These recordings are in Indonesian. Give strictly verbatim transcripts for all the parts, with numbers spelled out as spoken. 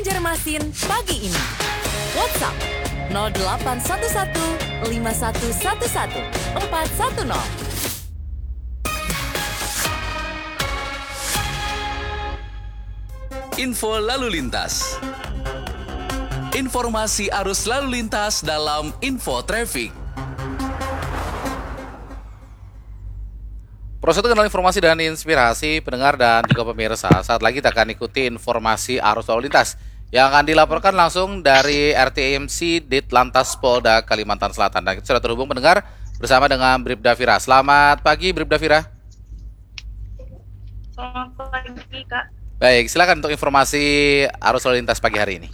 Banjarmasin pagi ini. WhatsApp nol delapan satu satu lima satu satu satu empat satu nol. Info lalu lintas. Informasi arus lalu lintas dalam Info Traffic. Proses itu kenal informasi dan inspirasi pendengar dan juga pemirsa. Saat lagi kita akan ikuti informasi arus lalu lintas yang akan dilaporkan langsung dari R T M C Ditlantas Polda Kalimantan Selatan. Dan kita sudah terhubung pendengar bersama dengan Bribda Fira. Selamat pagi Bribda Fira. Selamat pagi Kak. Baik, silakan untuk informasi arus lalu lintas pagi hari ini.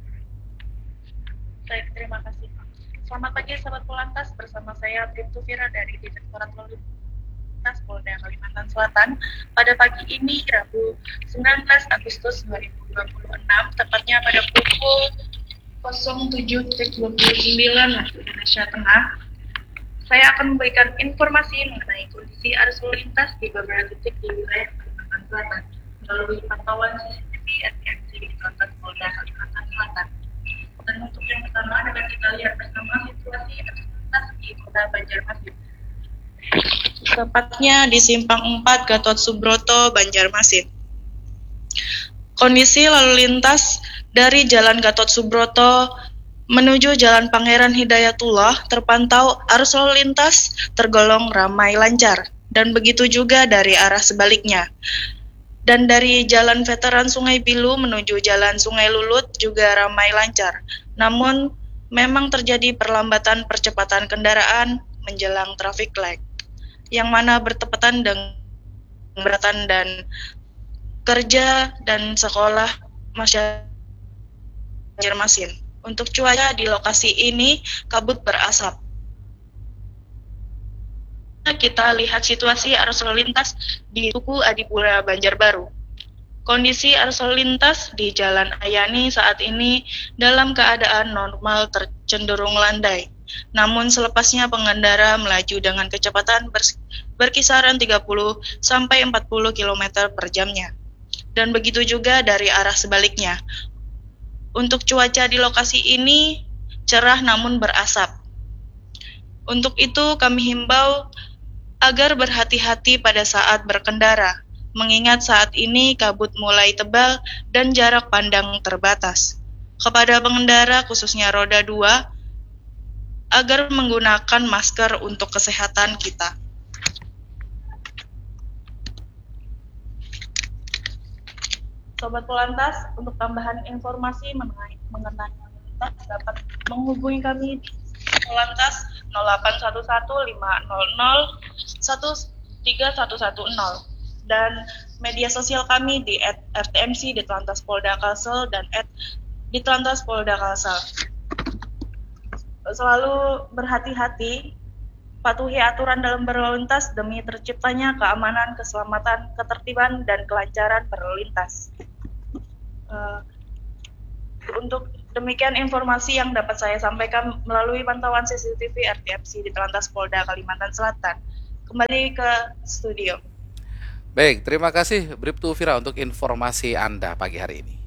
Baik, terima kasih. Selamat pagi sahabat Polantas, bersama saya Bribda Fira dari Direktorat Lalu Lintas Polda Kalimantan Selatan. Pada pagi ini Rabu sembilan belas Agustus dua ribu dua puluh enam, tepatnya pada pukul nol tujuh dua puluh sembilan waktu Indonesia Tengah, saya akan memberikan informasi mengenai kondisi arus lalu lintas di beberapa titik di wilayah Kalimantan Selatan melalui pantauan C C T V R T M C di Ditlantas Polda Kalimantan Selatan. Dan untuk yang pertama dapat kita lihat bersama situasi arus lintas di Kota Banjarmasin. Tepatnya di Simpang empat Gatot Subroto, Banjarmasin. Kondisi lalu lintas dari Jalan Gatot Subroto menuju Jalan Pangeran Hidayatullah terpantau arus lalu lintas tergolong ramai lancar, dan begitu juga dari arah sebaliknya. Dan dari Jalan Veteran Sungai Bilu menuju Jalan Sungai Lulut juga ramai lancar. Namun memang terjadi perlambatan percepatan kendaraan menjelang traffic light, yang mana bertepatan dengan keberatan dan kerja dan sekolah masyarakat Banjarmasin. Untuk cuaca di lokasi ini kabut berasap. Kita lihat situasi arus lalu lintas di Tugu Adipura Banjarbaru. Kondisi arus lalu lintas di Jalan Ayani saat ini dalam keadaan normal cenderung landai. Namun selepasnya pengendara melaju dengan kecepatan berkisaran tiga puluh sampai empat puluh kilometer per jamnya. Dan begitu juga dari arah sebaliknya. Untuk cuaca di lokasi ini cerah namun berasap. Untuk itu kami himbau agar berhati-hati pada saat berkendara, mengingat saat ini kabut mulai tebal dan jarak pandang terbatas. Kepada pengendara khususnya roda dua, agar menggunakan masker untuk kesehatan kita. Sobat Polantas, untuk tambahan informasi mengenai mengenai lalu lintas dapat menghubungi kami di Polantas nol delapan satu satu lima nol nol satu tiga satu satu nol dan media sosial kami di et R T M C Ditlantas Polda Kalsel dan et Ditlantas Polda Kalsel. Selalu berhati-hati, patuhi aturan dalam berlalu lintas demi terciptanya keamanan, keselamatan, ketertiban, dan kelancaran berlalu lintas. Uh, untuk demikian informasi yang dapat saya sampaikan melalui pantauan C C T V R T M C Ditlantas Polda Kalimantan Selatan. Kembali ke studio. Baik, terima kasih Bribtu Fira untuk informasi Anda pagi hari ini.